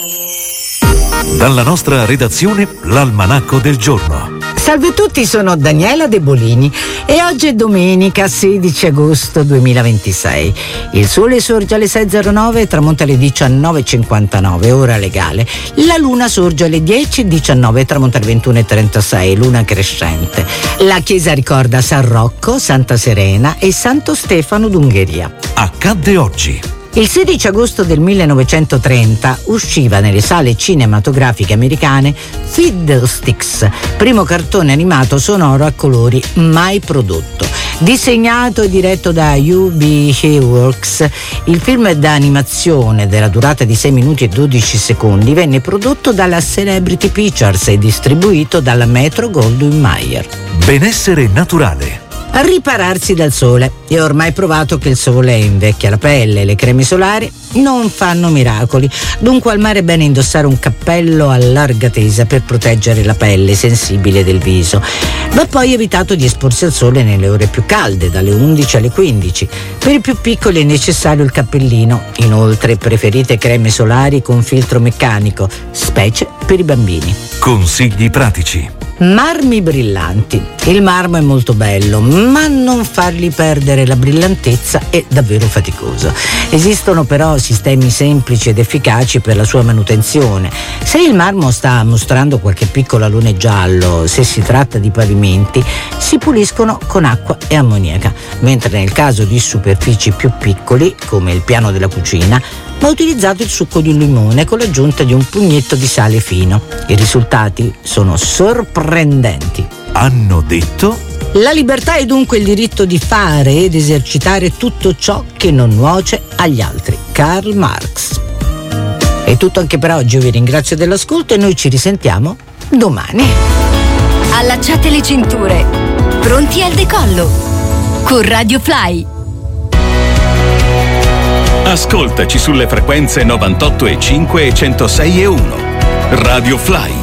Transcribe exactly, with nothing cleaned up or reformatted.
Dalla nostra redazione, l'Almanacco del giorno. Salve a tutti, sono Daniela De Bolini e oggi è domenica sedici agosto duemilaventisei. Il sole sorge alle sei e zero nove e tramonta alle diciannove e cinquantanove, ora legale. La luna sorge alle dieci e diciannove e tramonta alle ventuno e trentasei, luna crescente. La chiesa ricorda San Rocco, Santa Serena e Santo Stefano d'Ungheria. Accadde oggi. Il sedici agosto del millenovecentotrenta usciva nelle sale cinematografiche americane Fiddlesticks, primo cartone animato sonoro a colori mai prodotto. Disegnato e diretto da U B Works, il film d'animazione della durata di sei minuti e dodici secondi venne prodotto dalla Celebrity Pictures e distribuito dalla Metro-Goldwyn-Mayer. Benessere naturale. A ripararsi dal sole. È ormai provato che il sole invecchia la pelle e le creme solari non fanno miracoli. Dunque al mare è bene indossare un cappello a larga tesa per proteggere la pelle sensibile del viso. Va poi evitato di esporsi al sole nelle ore più calde, dalle undici alle quindici. Per i più piccoli è necessario il cappellino. Inoltre preferite creme solari con filtro meccanico, specie per i bambini. Consigli pratici. Marmi brillanti. Il marmo è molto bello, ma non fargli perdere la brillantezza è davvero faticoso. Esistono però sistemi semplici ed efficaci per la sua manutenzione. Se il marmo sta mostrando qualche piccolo alone giallo, se si tratta di pavimenti, si puliscono con acqua e ammoniaca, mentre nel caso di superfici più piccoli, come il piano della cucina, va utilizzato il succo di un limone con l'aggiunta di un pugnetto di sale fino. I risultati sono sorprendenti. Hanno detto? La libertà è dunque il diritto di fare ed esercitare tutto ciò che non nuoce agli altri. Karl Marx. È tutto anche per oggi, io vi ringrazio dell'ascolto e noi ci risentiamo domani. Allacciate le cinture, pronti al decollo con Radio Fly. Ascoltaci sulle frequenze novantotto e cinque e centosei e uno. Radio Fly.